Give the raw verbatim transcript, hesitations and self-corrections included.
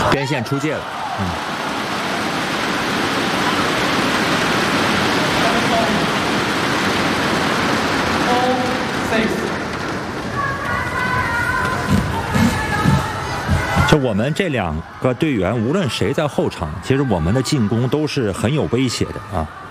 边线出界了，嗯。就我们这两个队员，无论谁在后场，其实我们的进攻都是很有威胁的啊。